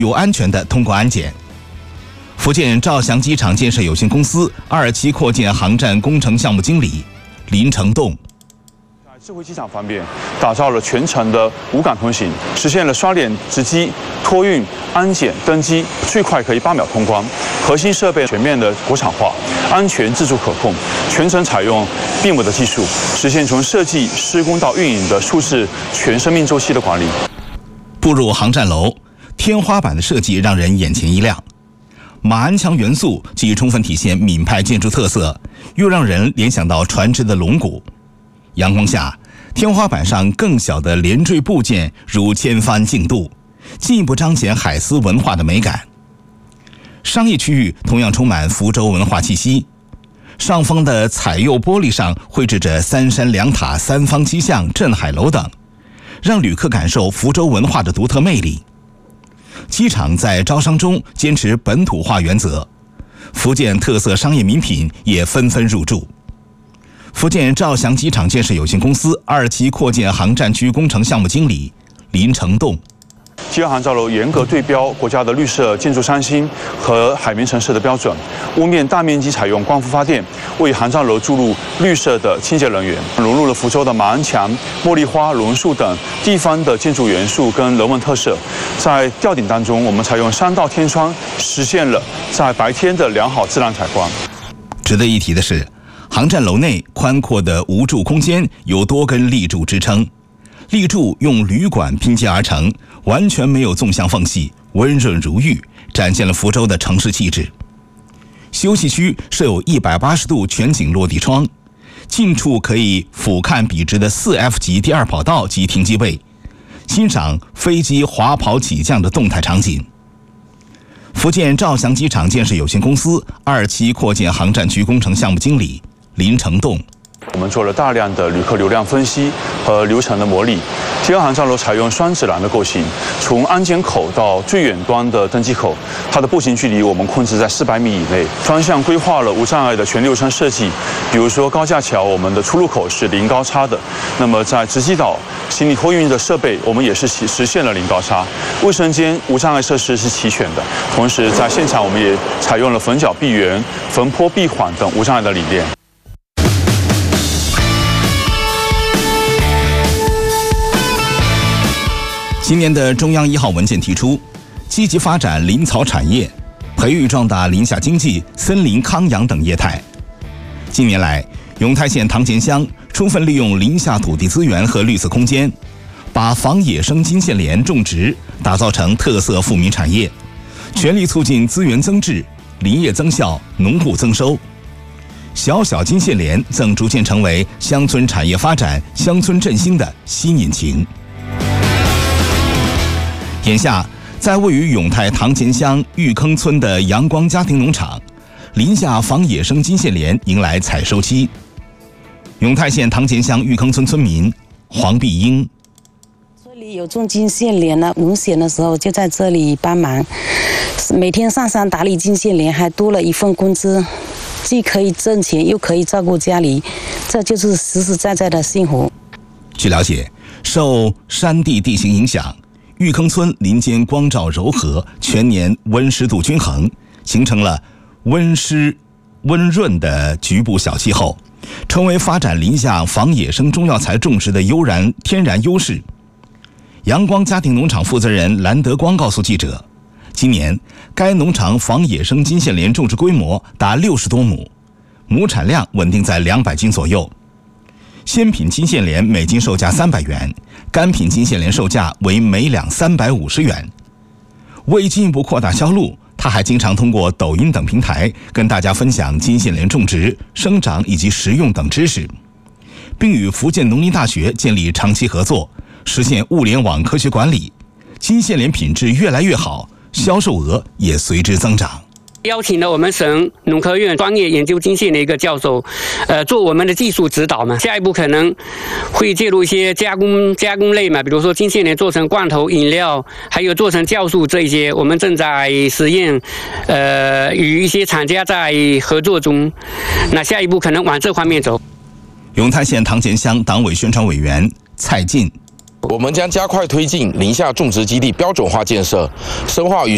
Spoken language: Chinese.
有安全的通过安检。福建兆祥机场建设有限公司2期扩建航站工程项目经理林成栋。 在智慧机场方面，打造了全程的无感通行，实现了刷脸值机、托运、安检、登机，最快可以8秒通关。核心设备全面的国产化，安全自主可控，全程采用BIM的技术，实现从设计、施工到运营的数字全生命周期的管理。 步入航站楼，天花板的设计让人眼前一亮。马鞍墙元素既充分体现闽派建筑特色，又让人联想到船只的龙骨。阳光下，天花板上更小的连缀部件如千帆竞渡，进一步彰显海丝文化的美感。商业区域同样充满福州文化气息，上方的彩釉玻璃上绘制着3山2塔、3方7巷、镇海楼等，让旅客感受福州文化的独特魅力。机场在招商中坚持本土化原则，福建特色商业名品也纷纷入驻。福建兆祥机场建设有限公司2期扩建航站区工程项目经理林成栋。 机2航站楼严格对标国家的绿色建筑3星和海绵城市的标准，屋面大面积采用光伏发电，为航站楼注入绿色的清洁能源，融入了福州的马鞍墙、茉莉花、榕树等地方的建筑元素跟人文特色。在吊顶当中，我们采用3道天窗，实现了在白天的良好自然采光。 值得一提的是，航站楼内宽阔的无柱空间有多根立柱支撑，立柱用铝管拼接而成，完全没有纵向缝隙，温润如玉，展现了福州的城市气质。休息区设有180度全景落地窗，近处可以俯瞰笔直的4F 级第2跑道及停机位，欣赏飞机滑跑起降的动态场景。福建兆祥机场建设有限公司2期扩建航站区工程项目经理林成栋。 我们做了大量的旅客流量分析和流程的模拟。机2航站楼采用双指栏的构型，从安检口到最远端的登机口，它的步行距离我们控制在400米以内。专项规划了无障碍的全流程设计，比如说高架桥，我们的出入口是零高差的。那么在值机岛行李托运的设备，我们也是实现了零高差。卫生间无障碍设施是齐全的，同时在现场我们也采用了逢角闭圆、逢坡闭缓等无障碍的理念。 今年的中央1号文件提出，积极发展林草产业，培育壮大林下经济、森林康养等业态。近年来，永泰县堂前乡充分利用林下土地资源和绿色空间，把仿野生金线莲种植打造成特色富民产业，全力促进资源增质、林业增效、农户增收。小小金线莲正逐渐成为乡村产业发展、乡村振兴的新引擎。眼下，在位于永泰堂前乡玉坑村的阳光家庭农场，林下仿野生金线莲迎来采收期。永泰县堂前乡玉坑村村民黄碧英： 这里有种金线莲呢，农闲的时候就在这里帮忙，每天上山打理金线莲，还多了一份工资，既可以挣钱，又可以照顾家里，这就是实实在在的幸福。 据了解，受山地地形影响，玉坑村林间光照柔和，全年温湿度均衡，形成了温湿温润的局部小气候，成为发展林下仿野生中药材种植的天然优势。阳光家庭农场负责人蓝德光告诉记者，今年该农场仿野生金线莲种植规模达60多亩，亩产量稳定在200斤左右。鲜品金线莲每斤售价300元，干品金线莲售价为每两350元。为进一步扩大销路，他还经常通过抖音等平台跟大家分享金线莲种植、生长以及食用等知识，并与福建农林大学建立长期合作，实现物联网科学管理。金线莲品质越来越好，销售额也随之增长。 邀请了我们省农科院专业研究金线的一个教授，做我们的技术指导嘛。下一步可能会介入一些加工类嘛，比如说金线莲做成罐头饮料，还有做成酵素这一些，我们正在实验，与一些厂家在合作中。那下一步可能往这方面走。 永泰县堂前乡党委宣传委员蔡进： 我们将加快推进林下种植基地标准化建设，深化与